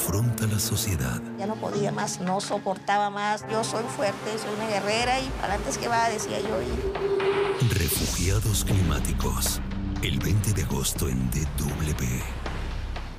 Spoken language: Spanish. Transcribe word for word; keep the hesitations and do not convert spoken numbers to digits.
confronta la sociedad. Ya no podía más, no soportaba más. Yo soy fuerte, soy una guerrera y para antes que va, decía yo. Y... Refugiados climáticos. El veinte de agosto en D W.